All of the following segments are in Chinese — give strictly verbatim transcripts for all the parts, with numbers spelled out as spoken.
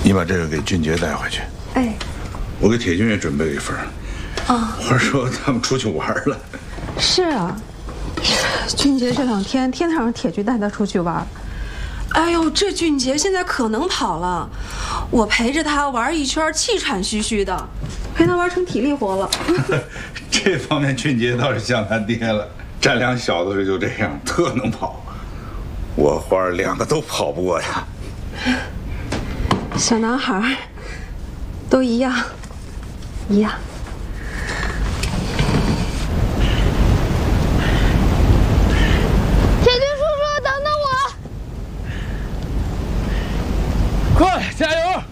你把这个给俊杰带回去。 哎， 我给铁军也准备一份。啊，我说他们出去玩了。 是啊，俊杰这两天天天让铁军带他出去玩。哎呦，这俊杰现在可能跑了，我陪着他玩一圈，气喘吁吁的，陪他玩成体力活了。 这方面俊杰倒是像他爹了，占良小子就这样，特能跑。我花儿两个都跑不过他。 小男孩都一样，一样。 铁军叔叔，等等我！ 快加油！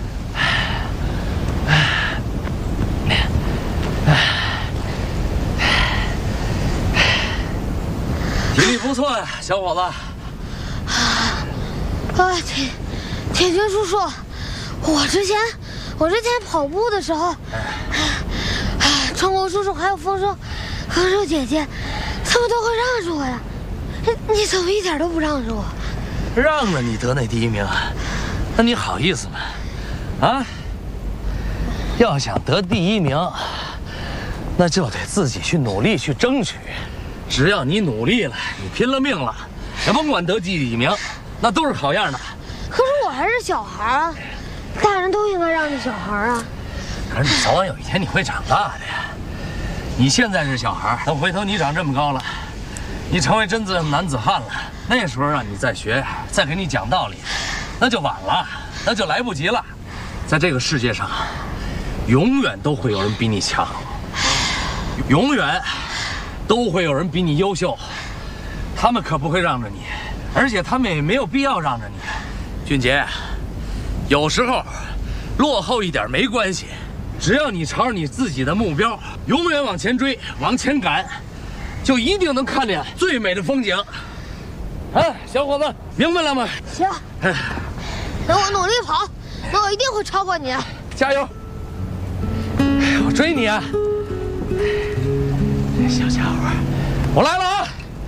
体力不错呀，小伙子。 啊，铁铁军叔叔，我之前我之前跑步的时候，哎，春光叔叔还有丰收丰收姐姐，他们都会让着我呀。你你怎么一点都不让着我？ 让了你得那第一名，那你好意思吗？啊？要想得第一名，那就得自己去努力去争取。只要你努力了，你拼了命了，也甭管得第几名，那都是好样的。 可是我还是小孩啊，大人都应该让着小孩啊。 可是你早晚有一天你会长大的呀。你现在是小孩，等回头你长这么高了，你成为真子男子汉了，那时候让你再学，再给你讲道理，那就晚了，那就来不及了。在这个世界上，永远都会有人比你强，永远都会有人比你优秀，他们可不会让着你，而且他们也没有必要让着你。俊杰，有时候落后一点没关系，只要你朝着你自己的目标永远往前追，往前赶，就一定能看见最美的风景。啊，小伙子，明白了吗？ 行，等我努力跑，那我一定会超过你。 加油！我追你啊！小家伙，我来了啊！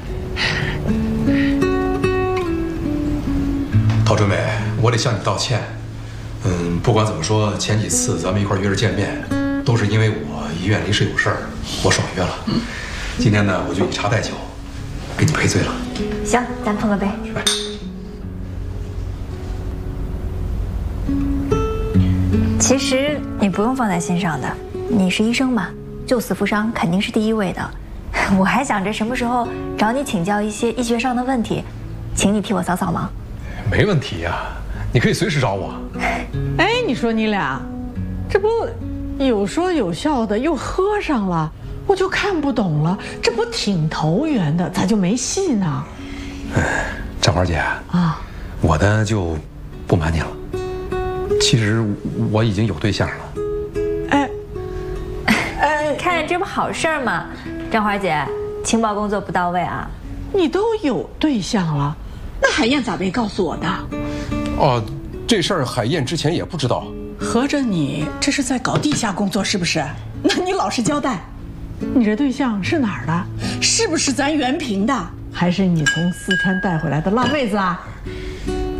陶春梅，我得向你道歉。嗯，不管怎么说，前几次咱们一块约着见面，都是因为我医院临时有事儿，我爽约了。嗯，今天呢，我就以茶代酒，给你赔罪了。 行，咱碰个杯。 来。 其实你不用放在心上的，你是医生嘛，救死扶伤肯定是第一位的。我还想着什么时候找你请教一些医学上的问题，请你替我扫扫盲。 没问题呀，你可以随时找我。 哎，你说你俩，这不有说有笑的，又喝上了，我就看不懂了，这不挺投缘的，咋就没戏呢？ 哎，张花姐啊， 我呢就不瞒你了，其实我已经有对象了。 哎，哎， 看这不好事儿吗？张花姐，情报工作不到位啊！ 你都有对象了，那海燕咋没告诉我的？ 哦，这事儿海燕之前也不知道。 合着你这是在搞地下工作是不是？那你老实交代，你这对象是哪儿的？是不是咱原平的？还是你从四川带回来的浪妹子啊？